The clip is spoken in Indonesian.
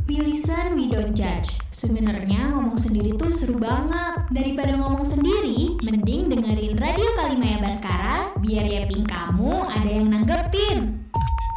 We listen, we don't judge. Sebenarnya ngomong sendiri tuh seru banget. Daripada ngomong sendiri, mending dengerin Radio Kalimaya Baskara, biar yaping kamu ada yang nanggepin.